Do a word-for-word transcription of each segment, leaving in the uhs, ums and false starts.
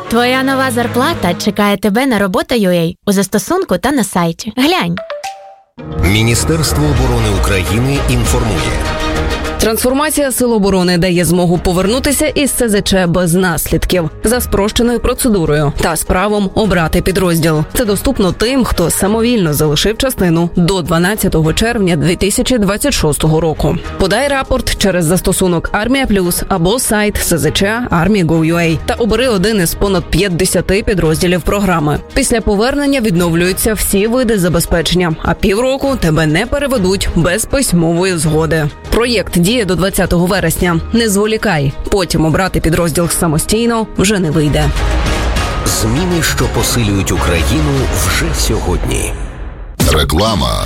Твоя нова зарплата чекає тебе на робота точка ю а у застосунку та на сайті. Глянь. Міністерство оборони України інформує. Трансформація Сил оборони дає змогу повернутися із ес зет че без наслідків за спрощеною процедурою та з правом обрати підрозділ. Це доступно тим, хто самовільно залишив частину до дванадцятого червня дві тисячі двадцять шостого року. Подай рапорт через застосунок Армія Плюс або сайт ес зет че армія точка гов точка ю а та обери один із понад п'ятдесяти підрозділів програми. Після повернення відновлюються всі види забезпечення, а півроку тебе не переведуть без письмової згоди. Проєкт діє до двадцятого вересня. Не зволікай. Потім обрати підрозділ самостійно вже не вийде. Зміни, що посилюють Україну вже сьогодні. Реклама.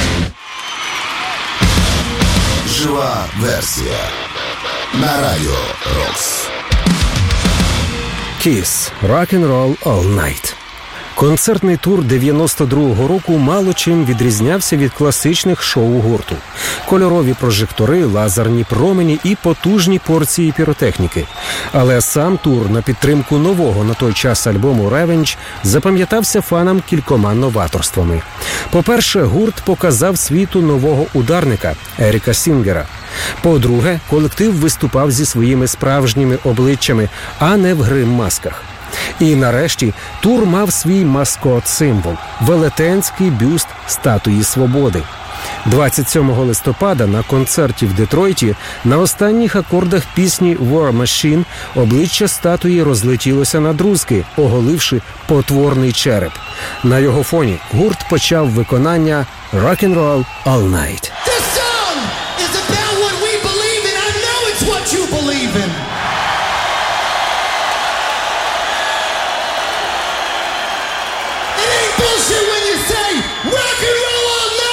Жива версія. На Радіо Рокс. Kiss. Rock and Roll All Night. Концертний тур дев'яносто другого року мало чим відрізнявся від класичних шоу гурту. Кольорові прожектори, лазерні промені і потужні порції піротехніки. Але сам тур на підтримку нового на той час альбому «Revenge» запам'ятався фанам кількома новаторствами. По-перше, гурт показав світу нового ударника – Еріка Сінгера. По-друге, колектив виступав зі своїми справжніми обличчями, а не в грим-масках. І нарешті тур мав свій маскот-символ – велетенський бюст статуї свободи. двадцять сьомого листопада на концерті в Детройті на останніх акордах пісні «War Machine» обличчя статуї розлетілося на друзки, оголивши потворний череп. На його фоні гурт почав виконання «Rock and Roll All Night». Bullshit.